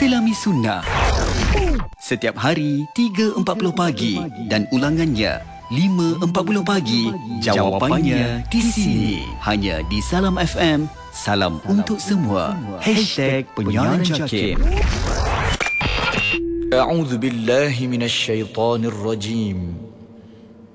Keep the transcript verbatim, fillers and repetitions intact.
Selami Sunnah. Setiap hari tiga empat puluh pagi dan ulangannya lima empat puluh pagi. Jawapannya di sini, hanya di Salam F M. Salam untuk semua. Hashtag Penyiaran Jakim. A'udzu billahi minasyaitonir rajim.